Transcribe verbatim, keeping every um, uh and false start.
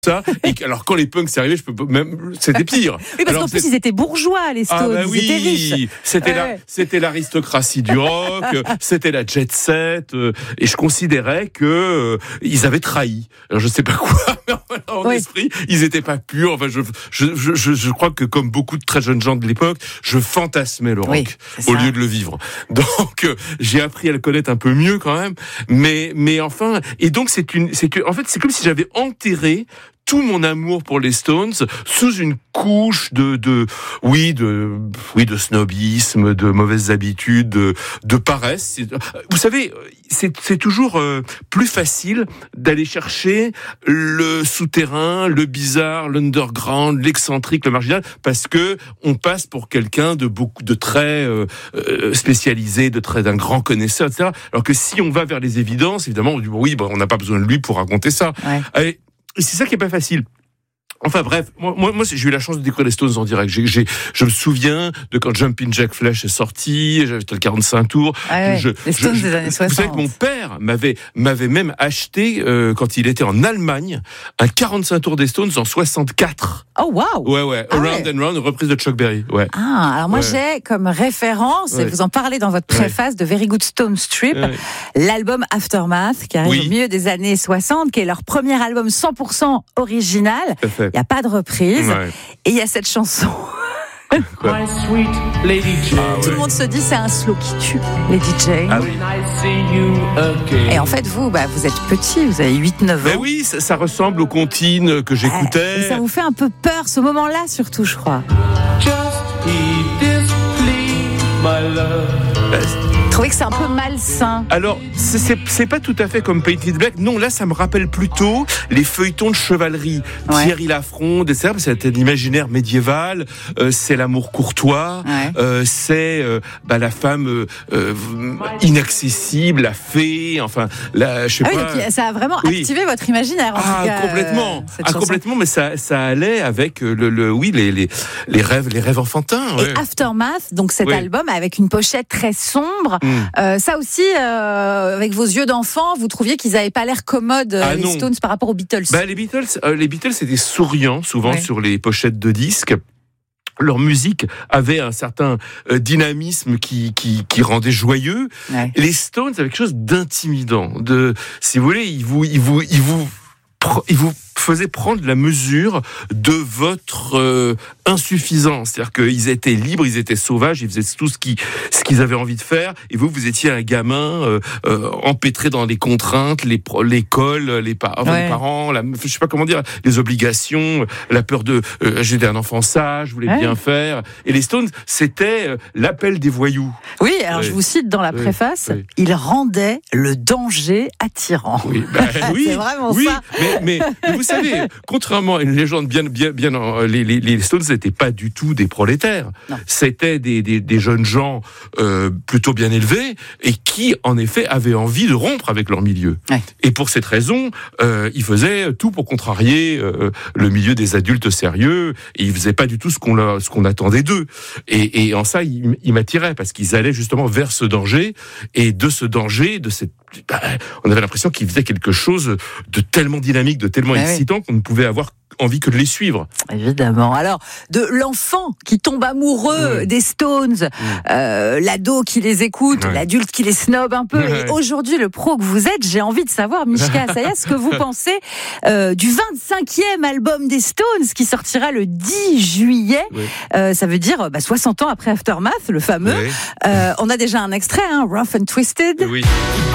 Ça, et que, alors quand les punks sont arrivés, je peux même, c'était pire. Oui, parce alors, qu'en plus ils étaient bourgeois, les Stones, ah bah ils oui, étaient riches. C'était ouais. la, c'était l'aristocratie du rock, c'était la jet set, euh, et je considérais que euh, ils avaient trahi. Alors je sais pas quoi, mais en oui. esprit, ils étaient pas purs. Enfin, je, je, je, je, je crois que comme beaucoup de très jeunes gens de l'époque, je fantasmais le rock oui, au lieu de le vivre. Donc euh, j'ai appris à le connaître un peu mieux quand même, mais, mais enfin, et donc c'est une, c'est que, en fait, c'est comme si j'avais enterré tout mon amour pour les Stones sous une couche de, de, oui, de, oui, de snobisme, de mauvaises habitudes, de, de paresse. Vous savez, c'est, c'est toujours euh, plus facile d'aller chercher le souterrain, le bizarre, l'underground, l'excentrique, le marginal, parce que on passe pour quelqu'un de beaucoup, de très euh, spécialisé, de très d'un grand connaisseur, et cetera. Alors que si on va vers les évidences, évidemment, on dit oui, bon, on n'a pas besoin de lui pour raconter ça. Ouais. Allez, et c'est ça qui est pas facile. Enfin bref, moi, moi, moi j'ai eu la chance de découvrir les Stones en direct. J'ai, j'ai, je me souviens de quand Jumpin' Jack Flash est sorti, j'avais le quarante-cinq tours. Ah ouais, je, les Stones je, des années soixante. Vous savez que mon père m'avait, m'avait même acheté, euh, quand il était en Allemagne, un quarante-cinq tours des Stones en soixante-quatre. Oh waouh! Ouais, ouais. Ah Around ouais. and Round, reprise de Chuck Berry. Ouais. Ah, alors moi ouais. j'ai comme référence, ouais. et vous en parlez dans votre préface, ouais. de Very Good Stone Strip, ouais. l'album Aftermath, qui arrive oui. au milieu des années soixante, qui est leur premier album cent pour cent original. Il n'y a pas de reprise. Ouais. Et il y a cette chanson. My sweet Lady J. Ah, ouais. Tout le monde se dit c'est un slow qui tue, Lady J. Ah oui. Et en fait, vous, bah, vous êtes petit, vous avez huit neuf ans. Mais oui, ça, ça ressemble aux comptines que j'écoutais. Et ça vous fait un peu peur, ce moment-là, surtout, je crois. Just my love. Vous trouvez que c'est un peu malsain? Alors, c'est, c'est, c'est pas tout à fait comme Painted Black. Non, là, ça me rappelle plutôt les feuilletons de chevalerie. Ouais. Thierry Lafronde, et cetera. C'est un imaginaire médiéval. Euh, c'est l'amour courtois. Ouais. Euh, c'est euh, bah, la femme euh, inaccessible, la fée. Enfin, la, je sais ah pas. Oui, donc ça a vraiment oui. activé votre imaginaire. En ah, tout cas, complètement. Euh, ah, complètement. Mais ça, ça allait avec le, le oui, les, les, les rêves, les rêves enfantins. Ouais. Et Aftermath, donc cet oui. album avec une pochette très sombre. Mm. Euh, ça aussi, euh, avec vos yeux d'enfant, vous trouviez qu'ils n'avaient pas l'air commodes, ah les non. Stones, par rapport aux Beatles? Bah, les Beatles, euh, les Beatles étaient souriants, souvent ouais. sur les pochettes de disques. Leur musique avait un certain euh, dynamisme qui, qui, qui rendait joyeux. Ouais. Et les Stones avaient quelque chose d'intimidant. De, si vous voulez, ils vous, ils vous, ils vous, ils vous faisait prendre la mesure de votre euh, insuffisance. C'est-à-dire qu'ils étaient libres, ils étaient sauvages, ils faisaient tout ce qu'ils, ce qu'ils avaient envie de faire, et vous, vous étiez un gamin euh, euh, empêtré dans les contraintes, les, l'école, les, par- ouais. les parents, la, je sais pas comment dire, les obligations, la peur de... Euh, j'étais un enfant sage, je voulais ouais. bien faire. Et les Stones, c'était euh, l'appel des voyous. Oui, alors ouais. je vous cite dans la préface, ouais. ils rendaient le danger attirant. Oui, bah, oui c'est vraiment oui, ça. Mais, mais, mais vous savez, contrairement à une légende bien, bien, bien, les, les, les Stones n'étaient pas du tout des prolétaires. Non. C'était des, des, des jeunes gens euh, plutôt bien élevés et qui, en effet, avaient envie de rompre avec leur milieu. Ouais. Et pour cette raison, euh, ils faisaient tout pour contrarier euh, le milieu des adultes sérieux. Et ils faisaient pas du tout ce qu'on, leur, ce qu'on attendait d'eux. Et, et en ça, ils, ils m'attiraient parce qu'ils allaient justement vers ce danger. Et de ce danger, de cette bah, on avait l'impression qu'ils faisaient quelque chose de tellement dynamique, de tellement ah excitant oui. qu'on ne pouvait avoir envie que de les suivre. Évidemment. Alors, de l'enfant qui tombe amoureux mmh. des Stones, mmh. euh, l'ado qui les écoute, ouais. l'adulte qui les snob un peu, ouais. et aujourd'hui, le pro que vous êtes, j'ai envie de savoir, Mishka Asaya, ce que vous pensez euh, du vingt-cinquième album des Stones qui sortira le dix juillet. Oui. Euh, ça veut dire bah, soixante ans après Aftermath, le fameux. Oui. Euh, on a déjà un extrait, hein, Rough and Twisted. Oui.